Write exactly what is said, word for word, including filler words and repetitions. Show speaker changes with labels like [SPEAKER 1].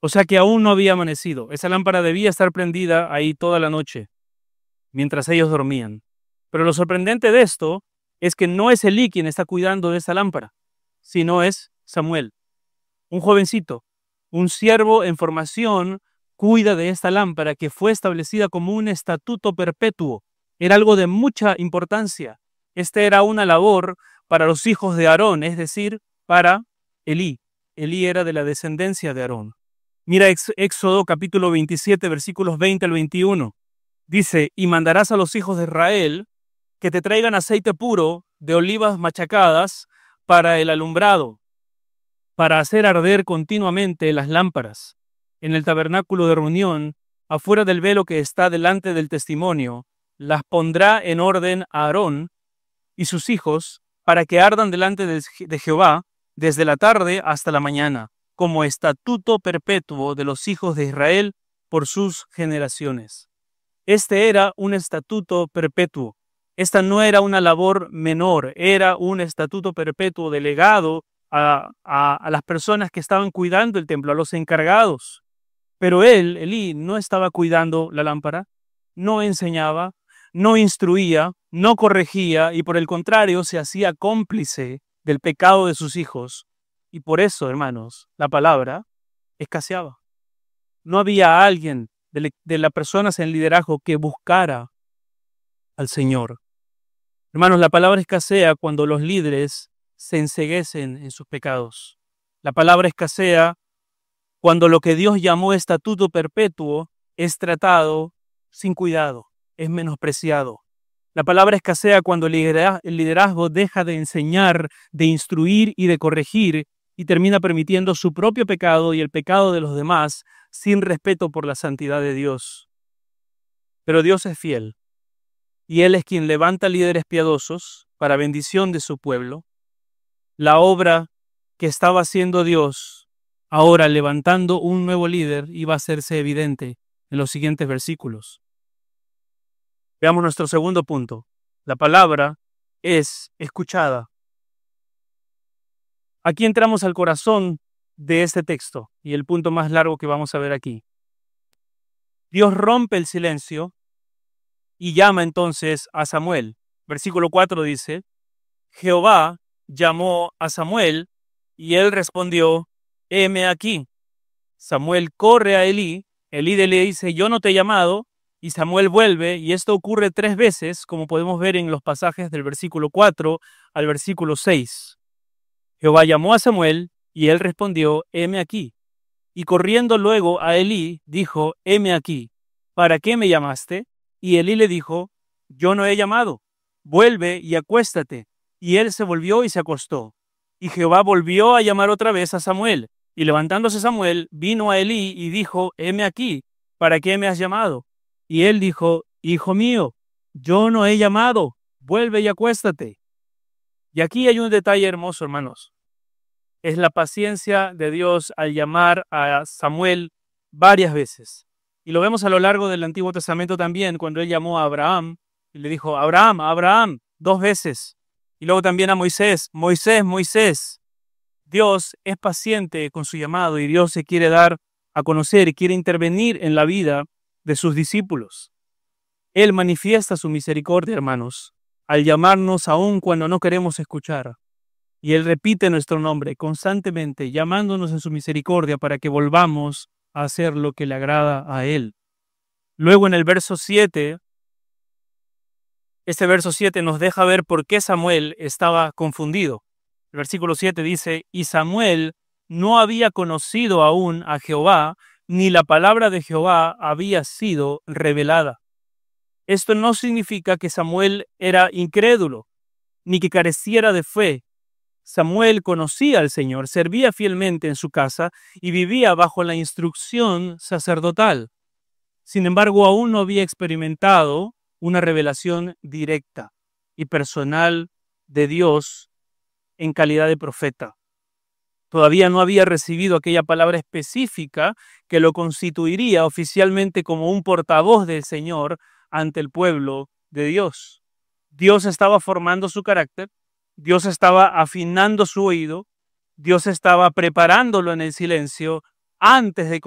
[SPEAKER 1] O sea que aún no había amanecido. Esa lámpara debía estar prendida ahí toda la noche, mientras ellos dormían. Pero lo sorprendente de esto es que no es Elí quien está cuidando de esa lámpara, sino es Samuel, un jovencito, un siervo en formación, cuida de esta lámpara que fue establecida como un estatuto perpetuo. Era algo de mucha importancia. Esta era una labor para los hijos de Aarón, es decir, para Elí. Elí era de la descendencia de Aarón. Mira Éxodo capítulo veintisiete, versículos veinte al veintiuno. Dice, y mandarás a los hijos de Israel que te traigan aceite puro de olivas machacadas para el alumbrado, para hacer arder continuamente las lámparas en el tabernáculo de reunión, afuera del velo que está delante del testimonio. Las pondrá en orden a Aarón y sus hijos para que ardan delante de Jehová desde la tarde hasta la mañana, como estatuto perpetuo de los hijos de Israel por sus generaciones. Este era un estatuto perpetuo. Esta no era una labor menor, era un estatuto perpetuo delegado a, a, a las personas que estaban cuidando el templo, a los encargados. Pero él, Elí, no estaba cuidando la lámpara, no enseñaba, no instruía, no corregía y por el contrario se hacía cómplice del pecado de sus hijos. Y por eso, hermanos, la palabra escaseaba. No había alguien de, de las personas en liderazgo que buscara al Señor. Hermanos, la palabra escasea cuando los líderes se enceguecen en sus pecados. La palabra escasea cuando lo que Dios llamó estatuto perpetuo es tratado sin cuidado, es menospreciado. La palabra escasea cuando el liderazgo deja de enseñar, de instruir y de corregir y termina permitiendo su propio pecado y el pecado de los demás sin respeto por la santidad de Dios. Pero Dios es fiel y Él es quien levanta líderes piadosos para bendición de su pueblo. La obra que estaba haciendo Dios ahora levantando un nuevo líder iba a hacerse evidente en los siguientes versículos. Veamos nuestro segundo punto. La palabra es escuchada. Aquí entramos al corazón de este texto y el punto más largo que vamos a ver aquí. Dios rompe el silencio y llama entonces a Samuel. Versículo cuatro dice, Jehová llamó a Samuel y él respondió, heme aquí. Samuel corre a Elí, Elí le dice, yo no te he llamado, y Samuel vuelve, y esto ocurre tres veces, como podemos ver en los pasajes del versículo cuatro al versículo seis. Jehová llamó a Samuel, y él respondió, heme aquí. Y corriendo luego a Elí, dijo, heme aquí. ¿Para qué me llamaste? Y Elí le dijo, yo no he llamado. Vuelve y acuéstate. Y él se volvió y se acostó. Y Jehová volvió a llamar otra vez a Samuel. Y levantándose Samuel, vino a Elí y dijo, heme aquí. ¿Para qué me has llamado? Y él dijo, hijo mío, yo no he llamado. Vuelve y acuéstate. Y aquí hay un detalle hermoso, hermanos. Es la paciencia de Dios al llamar a Samuel varias veces. Y lo vemos a lo largo del Antiguo Testamento también, cuando él llamó a Abraham y le dijo, Abraham, Abraham, dos veces. Y luego también a Moisés, Moisés, Moisés. Dios es paciente con su llamado y Dios se quiere dar a conocer y quiere intervenir en la vida de sus discípulos. Él manifiesta su misericordia, hermanos, al llamarnos aún cuando no queremos escuchar. Y Él repite nuestro nombre constantemente, llamándonos en su misericordia para que volvamos a hacer lo que le agrada a Él. Luego en el verso siete, este verso siete nos deja ver por qué Samuel estaba confundido. El versículo siete dice, y Samuel no había conocido aún a Jehová, ni la palabra de Jehová había sido revelada. Esto no significa que Samuel era incrédulo, ni que careciera de fe. Samuel conocía al Señor, servía fielmente en su casa y vivía bajo la instrucción sacerdotal. Sin embargo, aún no había experimentado una revelación directa y personal de Dios en calidad de profeta. Todavía no había recibido aquella palabra específica que lo constituiría oficialmente como un portavoz del Señor ante el pueblo de Dios. Dios estaba formando su carácter, Dios estaba afinando su oído, Dios estaba preparándolo en el silencio antes de